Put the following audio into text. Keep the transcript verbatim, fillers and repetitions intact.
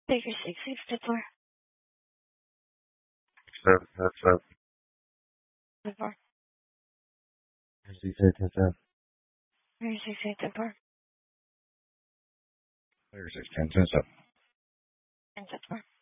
Figure six, six to four. Seven, seven, seven. To four. Six, eight, ten, seven. Figure six, eight to four. Figure six, ten, ten, seven. And to four.